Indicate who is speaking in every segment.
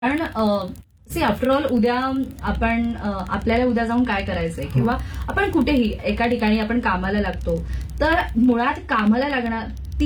Speaker 1: कारण C after all उद्या आपण आपल्याला उद्या जाऊन काय करायचंय किंवा आपण कुठेही एका ठिकाणी आपण कामाला लागतो, तर मुळात कामाला लागणार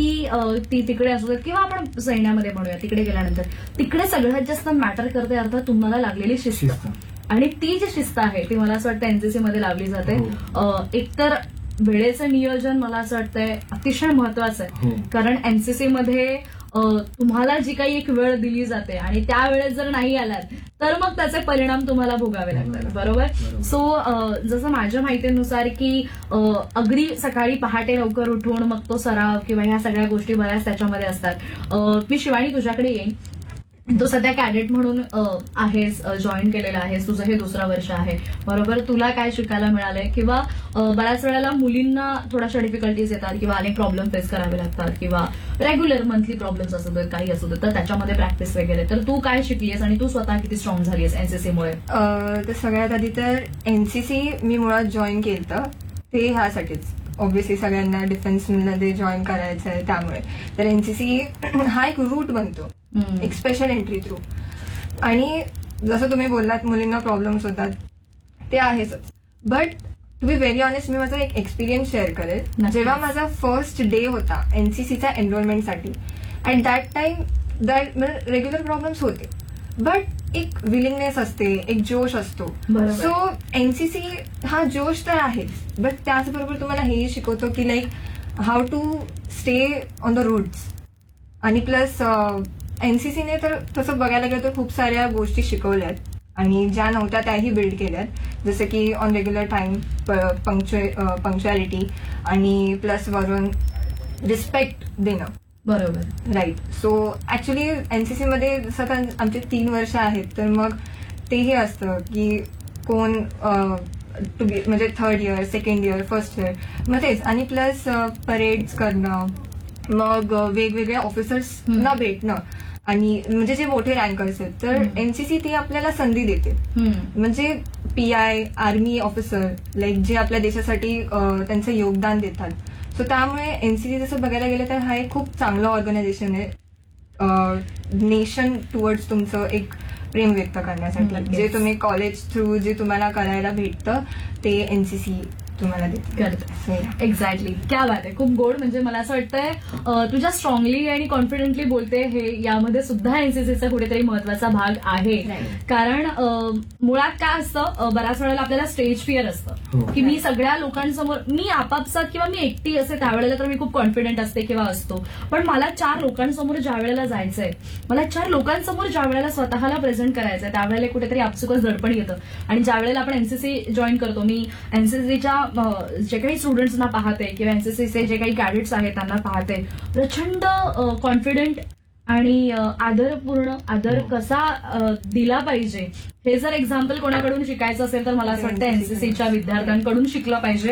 Speaker 1: ती तिकडे असू देत किंवा आपण सैन्यामध्ये म्हणूया तिकडे गेल्यानंतर तिकडे सगळ्यात जास्त मॅटर करते अर्थात तुम्हाला लागलेली शिस्त. आणि ती जी शिस्त आहे ती मला असं वाटतं एनसीसी मध्ये लावली जाते. एकतर वेळेचं नियोजन मला असं वाटतंय अतिशय महत्वाचं आहे. कारण एनसीसी मध्ये तुम्हाला जी काही एक वेळ दिली जाते आणि त्या वेळेत जर नाही आलात तर मग त्याचे परिणाम तुम्हाला भोगावे लागतात. बरोबर. सो जसं माझ्या माहितीनुसार की अगदी सकाळी पहाटे लवकर उठून मग तो सराव किंवा ह्या सगळ्या गोष्टी बऱ्याच त्याच्यामध्ये असतात. मी शिवानी तुझ्याकडे येईन. तू सध्या कॅडेट म्हणून आहेस, जॉईन केलेलं आहेस, तुझं हे दुसरं वर्ष आहे. बरोबर. तुला काय शिकायला मिळालंय किंवा बऱ्याच वेळेला मुलींना थोड्याशा डिफिकल्टीज येतात किंवा अनेक प्रॉब्लेम फेस करावे लागतात किंवा रेग्युलर मंथली प्रॉब्लेम्स असू देत काही असू देत तर त्याच्यामध्ये प्रॅक्टिस वगैरे. तर तू काय शिकलीस आणि तू स्वतः किती स्ट्रॉंग झालीस एनसीसीमुळे?
Speaker 2: तर सगळ्यात आधी तर एनसीसी मी मुळात जॉईन केलं ते ह्यासाठीच. ऑब्व्हियसली सगळ्यांना डिफेन्समध्ये जॉईन करायचं आहे त्यामुळे. तर एनसीसी हा एक रूट बनतो, एक स्पेशल एंट्री थ्रू. आणि जसं तुम्ही बोललात मुलींना प्रॉब्लेम्स होतात ते आहेच. But to be very honest मी माझा एक एक्सपिरियन्स शेअर करेल. जेव्हा माझा फर्स्ट डे होता एनसीसीचा एनरोलमेंटसाठी, at that time regular problems होते बट एक विलिंगनेस असते, एक जोश असतो. सो एनसीसी हा जोश तर आहेच बट त्याचबरोबर तुम्हाला हेही शिकवतो की like how to stay on the roads. आणि प्लस एनसीसीने तर तसं बघायला गेलं तर खूप साऱ्या गोष्टी शिकवल्यात आणि ज्या नव्हत्या त्याही बिल्ड केल्यात. जसं की ऑन रेग्युलर टाइम, पंक्च्युअलिटी आणि प्लस वरून रिस्पेक्ट देणं.
Speaker 1: बरोबर.
Speaker 2: राईट. सो ऍक्च्युली एनसीसी मध्ये जसं आता आमचे 3 वर्ष आहेत तर मग तेही असतं की कोण टू बी म्हणजे 3rd year, 2nd year, 1st year मग तेच. आणि प्लस परेड्स करणं, मग वेगवेगळ्या ऑफिसर्सना भेटणं आणि म्हणजे जे मोठे रँकर्स आहेत तर एनसीसी ती आपल्याला संधी देते. म्हणजे पीआय, आर्मी ऑफिसर लाईक जे आपल्या देशासाठी त्यांचं योगदान देतात. सो त्यामुळे एनसीसी जसं बघायला गेलं तर हा एक खूप चांगलं ऑर्गनायझेशन आहे नेशन टुवर्ड्स तुमचं एक प्रेम व्यक्त करण्यासाठी. जे तुम्ही कॉलेज थ्रू जे तुम्हाला करायला भेटतं ते एनसीसी तुम्हाला देते.
Speaker 1: एक्झॅक्टली. क्या बात आहे. खूप गोड. म्हणजे मला असं वाटतंय तुझ्या स्ट्रॉंगली आणि कॉन्फिडेंटली बोलते हे यामध्ये सुद्धा एनसीसीचा कुठेतरी महत्वाचा भाग आहे. कारण मुळात काय असतं बऱ्याच वेळेला आपल्याला स्टेज फिअर असतं की मी सगळ्या लोकांसमोर मी आपापसात किंवा मी एकटी असते त्यावेळेला तर मी खूप कॉन्फिडंट असते किंवा असतो. पण मला 4 लोकांसमोर ज्या वेळेला जायचंय, मला 4 लोकांसमोर ज्या वेळेला स्वतःला प्रेझेंट करायचंय त्यावेळेला कुठेतरी आपसुकच दडपण येतं. आणि ज्या वेळेला आपण एनसीसी जॉईन करतो, मी एनसीसीच्या जे काही स्टुडंट्सना पाहते किंवा एनसीसीचे जे काही कॅडेट्स आहेत त्यांना पाहते, प्रचंड कॉन्फिडंट आणि आदर कसा दिला पाहिजे हे जर एक्झाम्पल कोणाकडून शिकायचं असेल तर मला असं वाटतं एनसीसीच्या विद्यार्थ्यांकडून शिकलं पाहिजे.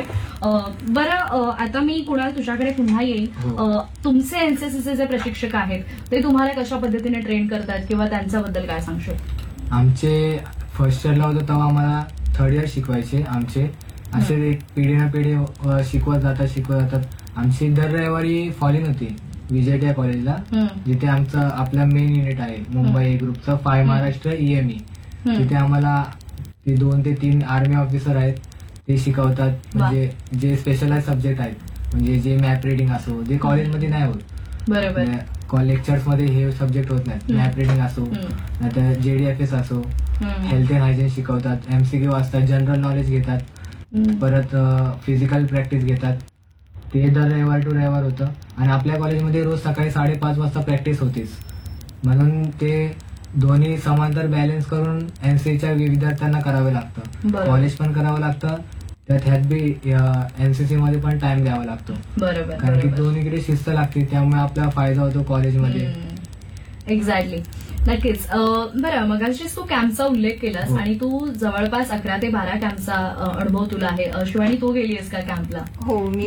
Speaker 1: बरं, आता मी कुणाल तुझ्याकडे पुन्हा येईन. तुमचे एनसीसीचे जे प्रशिक्षक आहेत ते तुम्हाला कशा पद्धतीने ट्रेन करतात किंवा त्यांच्याबद्दल काय सांगशील?
Speaker 3: आमचे फर्स्ट इयरला होतं तेव्हा आम्हाला 3rd इयर शिकवायचे. आमचे असे एक पिढी ना पिढी शिकवत जातात. आमची दर रविवारी फॉलिन होती विजयटिया कॉलेजला, जिथे आमचं आपला मेन युनिट आहे मुंबई ग्रुपचं 5 महाराष्ट्र EME. तिथे आम्हाला 2 ते 3 आर्मी ऑफिसर आहेत ते शिकवतात. म्हणजे जे स्पेशलाइज सब्जेक्ट आहेत म्हणजे जे मॅप रिडिंग असो जे कॉलेजमध्ये नाही होत.
Speaker 1: बरोबर.
Speaker 3: लेक्चर्स मध्ये हे सब्जेक्ट होत नाहीत. मॅप रिडिंग असो नाहीतर JDFS असो, हेल्थ अँड हायजीन शिकवतात. MCQ असतात, जनरल नॉलेज घेतात, परत फिजिकल प्रॅक्टिस घेतात. ते दर रविवार टू रविवार होतं. आणि आपल्या कॉलेजमध्ये रोज सकाळी 5:30 वाजता प्रॅक्टिस होतीच. म्हणून ते दोन्ही समांतर बॅलन्स करून एनसीसीच्या विद्यार्थ्यांना करावे लागतं. कॉलेज पण करावं लागतं ह्यात बी एनसीसी मध्ये पण टाइम द्यावा लागतो.
Speaker 1: बरोबर.
Speaker 3: कारण की दोन्हीकडे शिस्त लागते त्यामुळे आपला फायदा होतो कॉलेजमध्ये.
Speaker 1: एक्झॅक्टली. नक्कीच. बरं, मगाशीच तू कॅम्पचा उल्लेख केलास आणि तू जवळपास 11 ते 12 कॅम्पचा अनुभव तुला आहे. शिवानी, तू गेलीस का कॅम्पला?
Speaker 2: हो, मी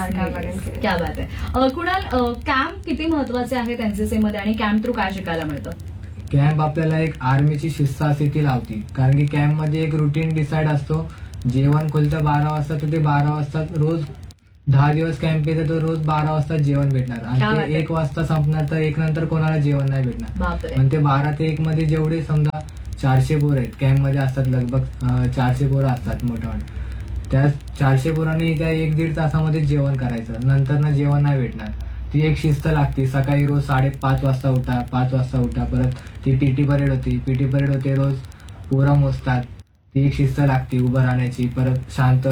Speaker 1: क्या बात आहे. कुणाल, कॅम्प किती महत्वाचे आहेत एनसीसीमध्ये आणि कॅम्प थ्रू काय शिकायला मिळतं?
Speaker 3: कॅम्प आपल्याला एक आर्मीची शिस्त असते ती लावती. कारण की कॅम्पमध्ये एक रुटीन डिसाईड असतो. जेवण खुलतं 12 वाजता तर ते 12 वाजता रोज 10 दिवस कॅम्प केले तर रोज 12 वाजता जेवण भेटणार
Speaker 1: क्या
Speaker 3: आणि
Speaker 1: बात
Speaker 3: ते
Speaker 1: आहे.
Speaker 3: 1 वाजता संपणार तर 1 नंतर कोणाला जेवण नाही भेटणार.
Speaker 1: बापरे.
Speaker 3: पण ते 12 ते 1 मध्ये जेवढे समजा 400 पोरं आहेत कॅम्प मध्ये असतात, लगभग 400 पोरं असतात मोठं. त्या 400 पोरांनी त्या 1-1.5 तासामध्ये जेवण करायचं, नंतर ना जेवण नाही भेटणार. ती एक शिस्त लागते. सकाळी रोज 5:30 वाजता उठा, 5 वाजता उठा. परत ती पीटी परेड होते रोज पोरं मोजतात. ती एक शिस्त लागते उभं राहण्याची. परत शांत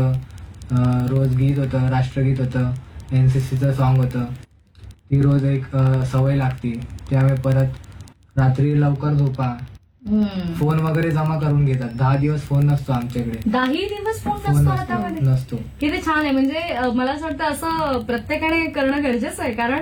Speaker 3: रोज गीत होतं, राष्ट्रगीत होतं, एनसीसीचं सॉन्ग होतं. ती रोज एक सवय लागते. त्यामुळे परत रात्री लवकर झोपा. फोन वगैरे जमा करून घेतात. 10 दिवस फोन नसतो आमच्याकडे.
Speaker 1: 10 दिवस फोन
Speaker 3: फोन
Speaker 1: नसतो हातामध्ये.
Speaker 3: नसतो.
Speaker 1: किती छान आहे. म्हणजे मला असं वाटतं असं प्रत्येकाने करणं गरजेचं आहे, कारण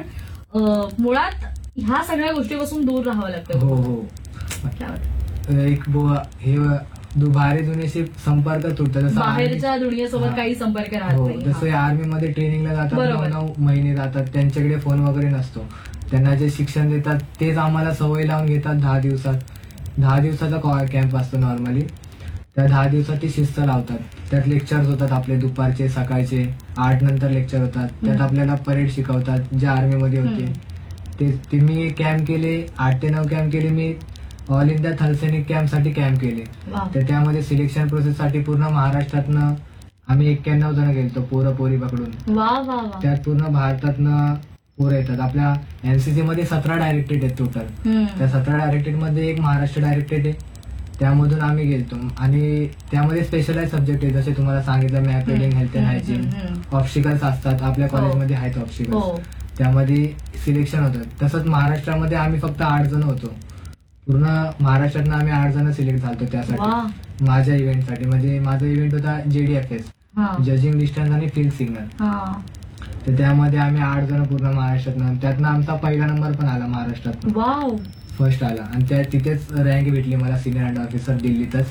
Speaker 1: मुळात ह्या सगळ्या गोष्टीपासून दूर राहावं लागतं.
Speaker 3: हो हो.
Speaker 1: क्या वाटतं?
Speaker 3: एक हे बाहेर दुनियेशी संपर्क तुटतो. जसं
Speaker 1: बाहेरच्या दुनियेसोबत
Speaker 3: हा.
Speaker 1: काही संपर्क राहत
Speaker 3: हो,
Speaker 1: नाही.
Speaker 3: जसं आर्मी मध्ये ट्रेनिंगला जातात,
Speaker 1: बरोबर.
Speaker 3: 9 महिने जातात, त्यांच्याकडे फोन वगैरे नसतो. त्यांना जे शिक्षण देतात तेच आम्हाला सवय लावून घेतात 10 दिवसात. 10 दिवसाचा कॅम्प असतो नॉर्मली. त्या 10 दिवसात ती शिस्त लावतात. त्यात लेक्चर्स होतात आपले दुपारचे, सकाळचे 8 नंतर लेक्चर होतात. त्यात आपल्याला परेड शिकवतात जे आर्मीमध्ये होते ते मी कॅम्प केले. 8 ते 9 कॅम्प केले मी. ऑल इंडिया थलसैनिक कॅम्प साठी कॅम्प केले.
Speaker 1: वा.
Speaker 3: तर त्यामध्ये सिलेक्शन प्रोसेस साठी पूर्ण महाराष्ट्रातनं आम्ही 91 जण गेलतो, पोरं पोरी पकडून.
Speaker 1: वा वा वा.
Speaker 3: त्यात पूर्ण भारतातनं पोरं येतात. आपल्या एनसीसी मध्ये 17 डायरेक्टेड आहेत टोटल. त्या 17 डायरेक्टेड मध्ये एक महाराष्ट्र डायरेक्टेड आहे. त्यामधून आम्ही गेलतो आणि त्यामध्ये स्पेशलाइज सब्जेक्ट आहे, जसे तुम्हाला सांगितलं map reading, health and hygiene. Obstacles असतात आपल्या कॉलेजमध्ये, आहेत ऑब्स्टिकल्स.
Speaker 1: हो.
Speaker 3: त्यामध्ये सिलेक्शन होतं. तसंच महाराष्ट्रामध्ये आम्ही फक्त 8 जण होतो. पूर्ण महाराष्ट्रातनं आम्ही 8 जण सिलेक्ट झालतो त्यासाठी,
Speaker 1: वा.
Speaker 3: माझ्या इव्हेंटसाठी. म्हणजे माझा इव्हेंट होता JDFS,
Speaker 1: हा.
Speaker 3: जजिंग डिस्टन्स आणि फील्ड सिग्नल.
Speaker 1: हा.
Speaker 3: तर त्यामध्ये आम्ही 8 जण पूर्ण महाराष्ट्रातनं. त्यातनं आमचा पहिला नंबर पण आला महाराष्ट्रातनं,
Speaker 1: वाव.
Speaker 3: फर्स्ट आला. आणि त्या तिथेच रँक भेटली मला सिनियर हँड ऑफिसर दिल्लीतच.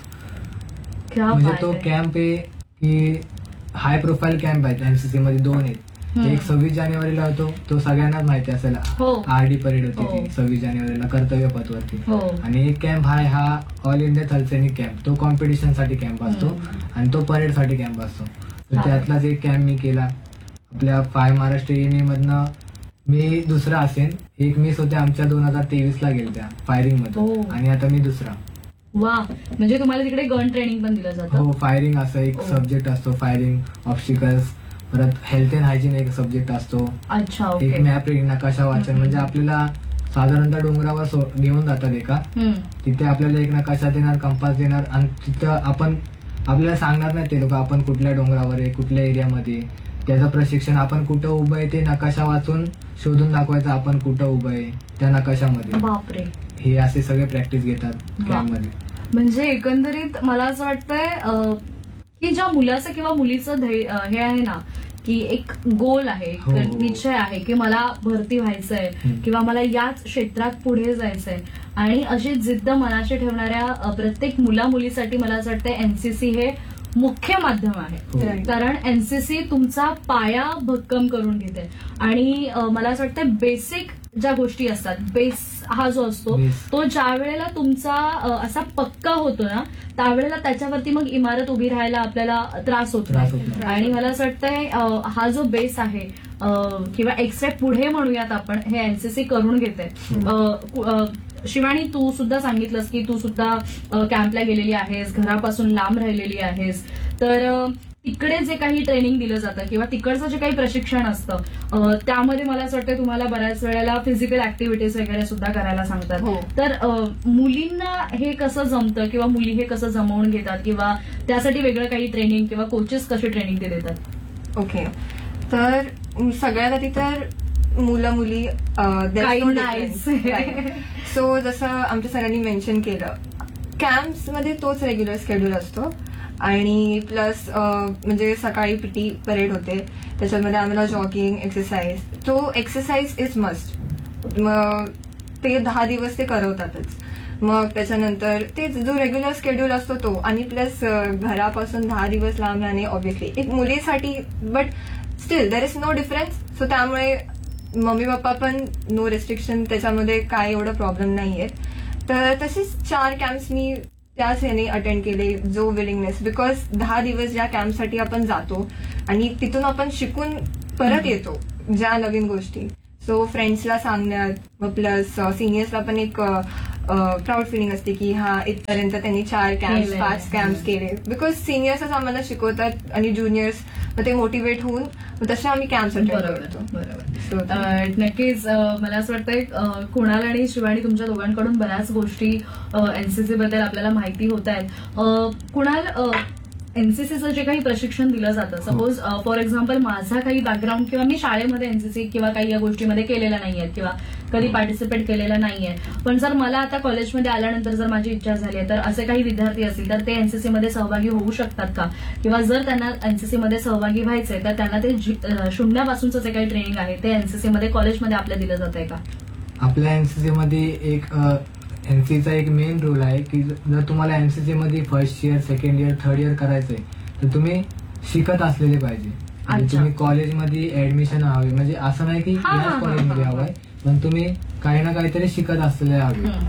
Speaker 1: क्या
Speaker 3: म्हणजे
Speaker 1: बात
Speaker 3: तो
Speaker 1: आहे.
Speaker 3: कॅम्प आहे की हाय प्रोफाईल कॅम्प आहे. एनसीसी मध्ये 2 आहेत. एक 26 जानेवारीला होतो, तो सगळ्यांनाच माहिती असेल.
Speaker 1: हो.
Speaker 3: RD परेड होती
Speaker 1: हो.
Speaker 3: ती 26 जानेवारीला कर्तव्य पथवरती.
Speaker 1: हो.
Speaker 3: आणि एक कॅम्प हा ऑल इंडिया थलसैनिक कॅम्प. तो कॉम्पिटिशन साठी कॅम्प असतो आणि तो परेड साठी कॅम्प असतो. तर
Speaker 1: हा.
Speaker 3: त्यातलाच एक कॅम्प मी केला. आपल्या 5 महाराष्ट्र EME मधनं मी दुसरा असेन. एक मिस होते आमच्या 2023 ला गेल्या फायरिंग
Speaker 1: हो.
Speaker 3: मध्ये, आणि आता मी दुसरा.
Speaker 1: वा. म्हणजे तुम्हाला तिकडे गन ट्रेनिंग पण दिलं जातं.
Speaker 3: हो, फायरिंग असं एक
Speaker 1: हो.
Speaker 3: सब्जेक्ट असतो. फायरिंग, ऑब्स्टिकल्स, परत हेल्थ अँड हायजीन एक सब्जेक्ट असतो.
Speaker 1: अच्छा.
Speaker 3: एक
Speaker 1: ओके.
Speaker 3: मॅप रिडिंग, नकाशा वाचन. म्हणजे आपल्याला साधारणतः डोंगरावर घेऊन जातात एका. तिथे आपल्याला एक नकाशा देणार, कंपास देणार, आणि तिथं आपल्याला सांगणार नाही ते लोक आपण कुठल्या डोंगरावर आहे, कुठल्या एरियामध्ये. त्याचं प्रशिक्षण, आपण कुठं उभं आहे ते नकाशा वाचून शोधून दाखवायचं आपण कुठं उभं आहे त्या नकाशामध्ये.
Speaker 1: बापरे.
Speaker 3: हे असे सगळे प्रॅक्टिस घेतात कॅम्प मध्ये.
Speaker 1: म्हणजे एकंदरीत मला असं वाटतंय की ज्या मुलाचं किंवा मुलीचं हे आहे ना, की एक गोल आहे, एक
Speaker 3: हो, हो.
Speaker 1: निश्चय आहे की मला भरती व्हायचंय किंवा मला याच क्षेत्रात पुढे जायचंय, आणि अशी जिद्द मनाशी ठेवणाऱ्या प्रत्येक मुला मुलीसाठी मला असं वाटतं एनसीसी हे मुख्य माध्यम आहे.
Speaker 3: हो.
Speaker 1: कारण एनसीसी तुमचा पाया भक्कम करून घेते. आणि मला असं वाटतं बेसिक ज्या गोष्टी असतात, बेस हा जो असतो
Speaker 3: Base.
Speaker 1: तो ज्या वेळेला तुमचा असा पक्का होतो ना, त्यावेळेला त्याच्यावरती मग इमारत उभी राहायला आपल्याला त्रास होत नाही. आणि मला असं वाटतंय हा जो बेस आहे किंवा एक स्टेप पुढे म्हणूयात आपण, हे एनसीसी करून घेते. शिवानी, तू सुद्धा सांगितलंस की तू सुद्धा कॅम्पला गेलेली आहेस, घरापासून लांब राहिलेली आहेस. तर तिकडे जे काही ट्रेनिंग दिलं जातं किंवा तिकडचं जे काही प्रशिक्षण असतं त्यामध्ये मला असं वाटतं तुम्हाला बऱ्याच वेळेला फिजिकल ऍक्टिव्हिटीज वगैरे सुद्धा करायला सांगतात.
Speaker 2: हो.
Speaker 1: तर मुलींना हे कसं जमतं किंवा मुली हे कसं जमवून घेतात, किंवा त्यासाठी वेगळं काही ट्रेनिंग किंवा कोचेस कशी ट्रेनिंग ते देतात?
Speaker 2: ओके. तर सगळ्यात आधी तर मुलं मुली
Speaker 1: काही नाहीच.
Speaker 2: सो जसं आमच्या सरांनी मेन्शन केलं, कॅम्प्स मध्ये तोच रेग्युलर शेड्यूल असतो. आणि प्लस म्हणजे सकाळी पीटी परेड होते, त्याच्यामध्ये आम्हाला जॉगिंग, एक्सरसाइज. तो एक्सरसाइज इज मस्ट. मग ते 10 दिवस ते करवतातच. मग त्याच्यानंतर ते जो रेग्युलर शेड्यूल असतो तो, आणि प्लस घरापासून 10 दिवस लांब राहणे ऑब्व्हियसली एक मुलीसाठी, but still there is no difference. So त्यामुळे मम्मी पप्पा पण नो रेस्ट्रिक्शन, त्याच्यामध्ये काय एवढं प्रॉब्लेम नाहीये. तर तसेच 4 कॅम्प्स मी त्याच ह्याने अटेंड केले, जो विलिंगनेस. बिकॉज 10 दिवस ज्या कॅम्पसाठी आपण जातो आणि तिथून आपण शिकून परत येतो ज्या नवीन गोष्टी. सो फ्रेंड्सला सांगण्यात, व प्लस सिनियर्सला पण एक प्राऊड फिलिंग असते की हा इथपर्यंत त्यांनी 4 कॅम्प्स
Speaker 1: केलंय.
Speaker 2: 5 कॅम्प्स केले. बिकॉज सिनियर्सच आम्हाला शिकवतात आणि ज्युनियर्स मग ते मोटिवेट होऊन मग तसे आम्ही कॅम्प्स अटेंड
Speaker 1: बरोबर
Speaker 2: करतो.
Speaker 1: बरोबर.
Speaker 2: So,
Speaker 1: नक्कीच मला असं वाटतंय कुणाल आणि शिवानी तुमच्या दोघांकडून बऱ्याच गोष्टी एनसीसी बद्दल आपल्याला माहिती होत आहेत. कुणाल, एनसीसीचं जे काही प्रशिक्षण दिलं जातं, सपोज फॉर एक्झाम्पल माझा काही बॅकग्राऊंड किंवा मी शाळेमध्ये एनसीसी किंवा काही या गोष्टीमध्ये केलेल्या नाहीये किंवा कधी पार्टिसिपेट केलेलं नाहीये, पण जर मला आता कॉलेजमध्ये आल्यानंतर जर माझी इच्छा झाली आहे तर असे काही विद्यार्थी असतील तर ते एनसीसी मध्ये सहभागी होऊ शकतात का? किंवा जर त्यांना एनसीसी मध्ये सहभागी व्हायचंय तर त्यांना ते शून्यापासूनचं जे काही ट्रेनिंग आहे ते एनसीसी मध्ये कॉलेजमध्ये आपल्या दिलं जात आहे का?
Speaker 3: आपल्या एनसीसी मध्ये एक एनसीचा एक मेन रूल आहे की जर तुम्हाला एनसीसी मध्ये first year, second year, third year करायचंय तर तुम्ही शिकत असलेले पाहिजे. म्हणजे
Speaker 1: अच्छा.
Speaker 3: तुम्ही कॉलेजमध्ये ऍडमिशन हवे, म्हणजे असं नाही की
Speaker 1: हा, हा,
Speaker 3: याच
Speaker 1: हा,
Speaker 3: कॉलेजमध्ये
Speaker 1: हा.
Speaker 3: हवंय, पण तुम्ही काही ना काहीतरी शिकत असलेले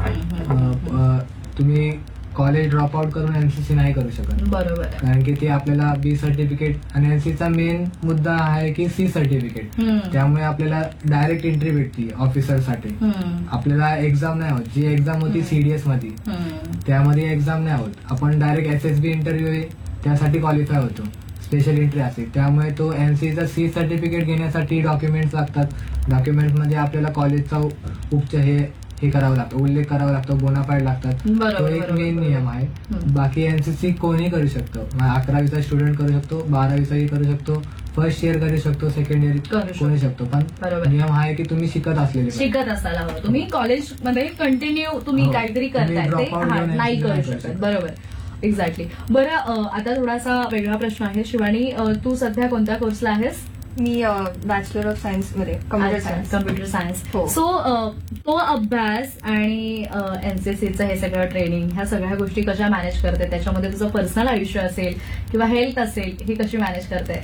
Speaker 3: हवे. तुम्ही कॉलेज ड्रॉप आउट करून एनसीसी नाही करू शकत,
Speaker 1: बरोबर आहे.
Speaker 3: कारण की ते आपल्याला बी सर्टिफिकेट आणि एनसीचा मेन मुद्दा आहे की सी सर्टिफिकेट. त्यामुळे आपल्याला डायरेक्ट एंट्री भेटते ऑफिसरसाठी. आपल्याला एक्झाम नाही होत. जी एक्झाम होती सीडीएस मध्ये त्यामध्ये एक्झाम नाही होत. आपण डायरेक्ट एसएसबी इंटरव्ह्यू आहे त्यासाठी क्वालिफाय होतो, स्पेशल एंट्री असते. त्यामुळे तो एनसीचा सी सर्टिफिकेट घेण्यासाठी डॉक्युमेंट्स लागतात. डॉक्युमेंट्स मध्ये आपल्याला कॉलेजचा हे करावं लागतं, उल्लेख करावा लागतो, बोनाफाईड लागतात.
Speaker 1: बरोबर,
Speaker 3: तो एक
Speaker 1: बरोबर,
Speaker 3: मेन
Speaker 1: बरोबर.
Speaker 3: नियम आहे. बाकी एनसीसी कोणी करू शकतो. 11वीचा स्टुडंट करू शकतो, 12वीचाही करू शकतो, फर्स्ट इयर करू शकतो, सेकंड इयर करू शकतो. पण
Speaker 1: बरोबर.
Speaker 3: नियम हा आहे की तुम्ही शिकत असलेले पाहिजे.
Speaker 1: शिकत असायला हवं. तुम्ही कॉलेजमध्ये कंटिन्यू तुम्ही
Speaker 3: हो.
Speaker 1: काहीतरी
Speaker 3: तुम्ही
Speaker 1: करताय ते
Speaker 3: dropout घेऊन
Speaker 1: नाही करू
Speaker 3: नाही करू
Speaker 1: शकत.
Speaker 3: शकत.
Speaker 1: बरोबर, एक्झॅक्टली. बरं, आता थोडासा वेगळा प्रश्न आहे. शिवानी, तू सध्या कोणत्या कोर्सला आहेस?
Speaker 2: मी बॅचलर ऑफ सायन्स मध्ये कम्प्युटर सायन्स.
Speaker 1: Computer science.
Speaker 2: हो.
Speaker 1: सो तो अभ्यास आणि एनसीसीचं हे सगळं ट्रेनिंग, ह्या सगळ्या गोष्टी कशा मॅनेज करते? त्याच्यामध्ये तुझं पर्सनल आयुष्य असेल किंवा हेल्थ असेल, ही कशी मॅनेज करते?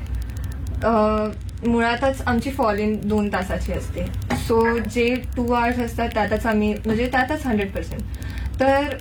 Speaker 2: मुळातच आमची फॉल इन 2 तासाची असते. सो जे 2 आवर्स असतात त्यातच आम्ही म्हणजे त्यातच 100%. तर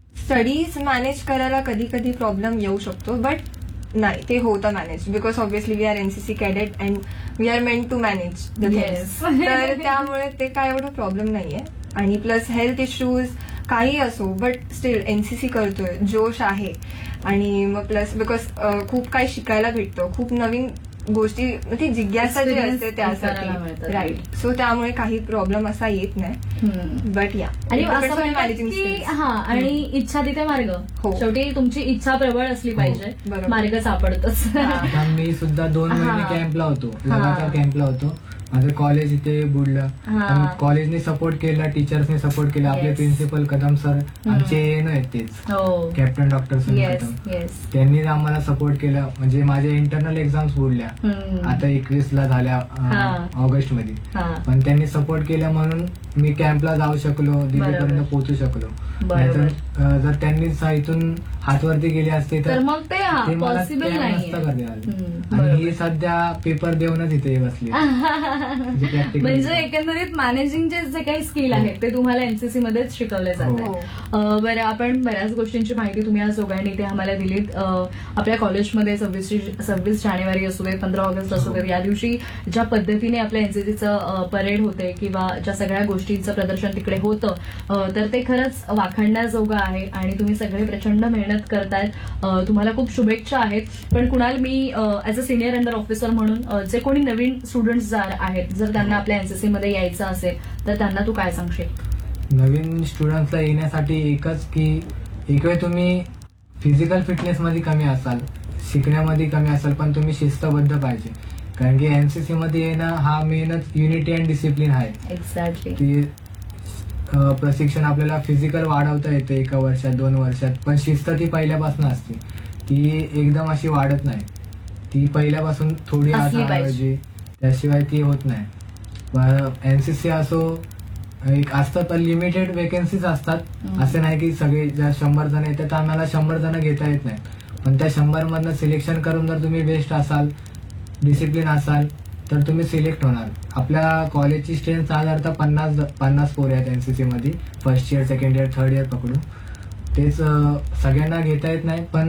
Speaker 2: स्टडीज मॅनेज करायला कधी कधी प्रॉब्लेम येऊ शकतो, बट नाही, ते होतं manage. Because obviously we R NCC cadet and we are meant to manage the
Speaker 1: Yes.
Speaker 2: तर त्यामुळे ते काय एवढं प्रॉब्लेम नाहीये. आणि प्लस हेल्थ इश्यूज काही असो, बट स्टील एनसीसी करतोय, जोश आहे. आणि मग प्लस बिकॉज खूप काही शिकायला भेटतं, खूप नवीन गोष्टी, ती जिज्ञासा जी
Speaker 1: Experience
Speaker 2: असते
Speaker 1: करायला
Speaker 2: त्यासाठी.
Speaker 1: मिळतं.
Speaker 2: राईट. सो त्यामुळे काही प्रॉब्लेम असा येत नाही. बट या
Speaker 1: आणि असं म्हणतात की हा, आणि इच्छा तिथे मार्ग.
Speaker 2: हो.
Speaker 1: शेवटी तुमची इच्छा प्रबळ असली पाहिजे,
Speaker 2: बरोबर.
Speaker 1: मार्ग सापडतोच.
Speaker 3: आता मी सुद्धा 2 महिने
Speaker 1: हा.
Speaker 3: कॅम्पला होतो, लगातार कॅम्पला होतो. माझं कॉलेज इथे बुडलं,
Speaker 1: हा.
Speaker 3: पण कॉलेजने सपोर्ट केला, टीचर्सने सपोर्ट केला. आपले
Speaker 1: Yes.
Speaker 3: प्रिन्सिपल कदम सर आमचे एएनओ आहेत तेच,
Speaker 1: हो.
Speaker 3: Captain doctor Sunil
Speaker 1: yes
Speaker 3: Kadam.
Speaker 1: Yes.
Speaker 3: त्यांनीच आम्हाला सपोर्ट केला. म्हणजे माझ्या इंटरनल एक्झाम्स बुडल्या आता 21ला झाल्या
Speaker 1: हा.
Speaker 3: ऑगस्ट मध्ये.
Speaker 1: हा.
Speaker 3: पण त्यांनी सपोर्ट केला म्हणून मी कॅम्पला जाऊ शकलो, दिल्लीपर्यंत पोहोचू शकलो.
Speaker 1: बरोबर.
Speaker 3: नाहीतर जर त्यांनी इथून हातवरती गेले असते
Speaker 1: तर मग ते
Speaker 3: ते मला
Speaker 1: पॉसिबल
Speaker 3: camp
Speaker 1: नाही.
Speaker 3: नसतं करता आलं.
Speaker 1: हम्म,
Speaker 3: आणि ही सध्या पेपर देऊनच इथे बसली. म्हणजे practical.
Speaker 1: म्हणजे एकंदरीत मॅनेजिंगचे जे काही स्किल आहेत ते तुम्हाला एनसीसी मध्येच शिकवले जाते.
Speaker 2: हो.
Speaker 1: बरं, आपण बऱ्याच गोष्टींची माहिती तुम्ही आज दोघांनी ते आम्हाला दिलीत. आपल्या कॉलेजमध्ये 26 जानेवारी असू दे, 15 ऑगस्ट असू दे, या दिवशी ज्या पद्धतीने आपल्या एनसीसीचं परेड होते किंवा ज्या सगळ्या गोष्टींचं प्रदर्शन तिकडे होतं, तर ते खरंच वाखाणण्याजोगं आहे आणि तुम्ही सगळे प्रचंड मेहनत करतायत. तुम्हाला खूप शुभेच्छा आहेत. पण कुणाल, मी as a senior under officer म्हणून जे कोणी नवीन स्टुडंट्स आहेत, जर त्यांना आपल्या एनसीसी मध्ये यायचं असेल तर त्यांना तू काय सांगशील?
Speaker 3: नवीन स्टुडंट्सला येण्यासाठी एकच की एक वेळ तुम्ही फिजिकल फिटनेस मध्ये कमी असाल, शिकण्यामध्ये कमी असाल, पण तुम्ही शिस्तबद्ध पाहिजे. कारण की एनसीसी मध्ये येणं हा मेनच युनिटी अँड डिसिप्लिन आहे.
Speaker 1: एक्झॅक्टली.
Speaker 3: की प्रशिक्षण आपल्याला फिजिकल वाढवता येतं 1 वर्षात 2 वर्षात, पण शिस्त ती पहिल्यापासून असते. ती एकदम अशी वाढत नाही, ती पहिल्यापासून थोडी
Speaker 1: असली पाहिजे.
Speaker 3: पाहिजे, त्याशिवाय ती होत नाही. एनसीसी असो, एक असतं तर लिमिटेड वेकेन्सीज असतात. असं नाही की सगळे जर 100 जण येतात तर आम्हाला 100 जण घेता येत नाही. पण त्या 100 मधनं सिलेक्शन करून जर तुम्ही बेस्ट असाल, डिसिप्लिन असाल, तर तुम्ही सिलेक्ट होणार. आपल्या कॉलेजची स्ट्रेंथ साधारणतः 50 पोरे आहेत एनसीसी मध्ये, first year, second year, third year पकडून. तेच सगळ्यांना घेता येत नाही, पण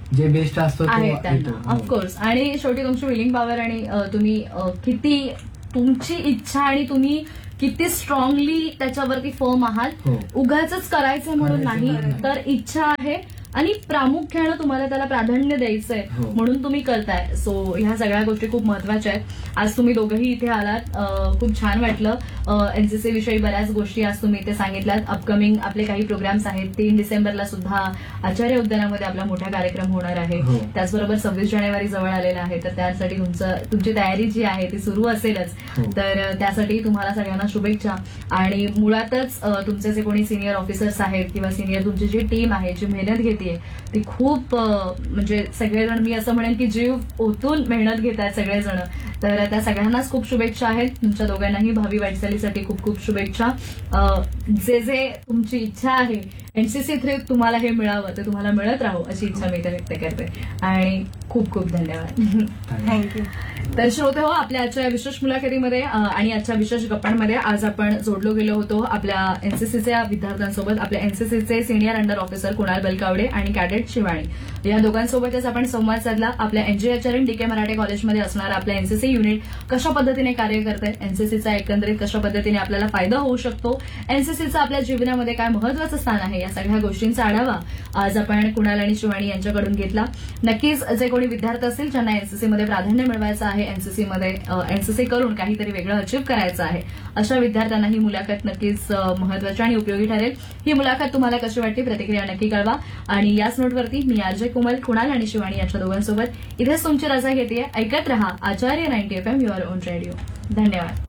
Speaker 3: जे बेस्ट असतो तो
Speaker 1: आहे
Speaker 3: येतो.
Speaker 1: त्यांना
Speaker 3: हो.
Speaker 1: ऑफकोर्स. आणि शेवटी तुमची विलिंग पॉवर आणि तुम्ही किती तुमची इच्छा आणि तुम्ही किती स्ट्रॉंगली त्याच्यावरती फर्म आहात.
Speaker 3: हो.
Speaker 1: उगाच करायचंय म्हणून
Speaker 3: करायचं
Speaker 1: नाही,
Speaker 3: म्हणून.
Speaker 1: तर इच्छा आहे आणि प्रामुख्यानं तुम्हाला त्याला प्राधान्य द्यायचंय
Speaker 3: हो.
Speaker 1: म्हणून तुम्ही करताय. सो ह्या सगळ्या गोष्टी खूप महत्वाच्या आहेत. आज तुम्ही दोघंही इथे आलात, खूप छान वाटलं. एनसीसी विषयी बऱ्याच गोष्टी आज तुम्ही इथे सांगितल्यात. अपकमिंग आपले काही प्रोग्राम्स आहेत. 3 डिसेंबरला सुद्धा आचार्य उद्यानामध्ये आपला मोठा कार्यक्रम होणार आहे.
Speaker 3: हो.
Speaker 1: त्याचबरोबर 26 जानेवारी जवळ आलेला आहे, तर त्यासाठी तुमची तयारी जी आहे ती सुरू असेलच.
Speaker 3: हो.
Speaker 1: तर त्यासाठी तुम्हाला सगळ्यांना शुभेच्छा. आणि मुळातच तुमचे जे कोणी सिनियर ऑफिसर्स आहेत किंवा सिनियर तुमची जी टीम आहे जी मेहनत घेते ती खूप म्हणजे सगळेजण, मी असं म्हणेन की जीव ओतून मेहनत घेत आहेत सगळेजण. तर त्या सगळ्यांनाच खूप शुभेच्छा आहेत. तुमच्या दोघांनाही भावी वाटचालीसाठी खूप खूप शुभेच्छा. जे जे तुमची इच्छा आहे एनसीसी थ्रू तुम्हाला हे मिळावं, ते तुम्हाला मिळत राहो अशी इच्छा मी इथे व्यक्त करते. आणि खूप खूप धन्यवाद.
Speaker 2: थँक्यू.
Speaker 1: तर श्रोते हो, आपल्या आजच्या विशेष मुलाखतीमध्ये आणि आजच्या विशेष गप्पांमध्ये आज आपण जोडलो गेलो होतो आपल्या एनसीसीच्या विद्यार्थ्यांसोबत. आपल्या एनसीसीचे सिनियर अंडर ऑफिसर कुणाल बलकावडे आणि कॅडेट शिवाणी या दोघांसोबतच आपण संवाद साधला. आपल्या एनजीएचआरएन डीके मराठे कॉलेजमध्ये असणारं आपलं एनसीसी युनिट कशा पद्धतीने कार्य करतंय, एनसीसीचा एकंदरीत कशा पद्धतीने आपल्याला फायदा होऊ शकतो, एनसीसीचं आपल्या जीवनामध्ये काय महत्वाचं स्थान आहे, या सगळ्या गोष्टींचा आढावा आज आपण कुणाल आणि शिवाणी यांच्याकडून घेतला. नक्कीच जे कोणी विद्यार्थी असतील ज्यांना एनसीसीमध्ये प्राधान्य मिळवायचं आहे, एनसीसी करून काहीतरी वेगळं अचीव्ह करायचं आहे, अशा विद्यार्थ्यांना ही मुलाखत नक्कीच महत्वाची आणि उपयोगी ठरेल. ही मुलाखत तुम्हाला कशी वाटली प्रतिक्रिया नक्की कळवा. आणि याच नोटवरती मी आरजे कोमल, कुणाल आणि शिवाणी यांच्या दोघांसोबत इथेच तुमची रजा घेते. ऐकत रहा आचार्य 90 FM युअर ओन रेडिओ. धन्यवाद.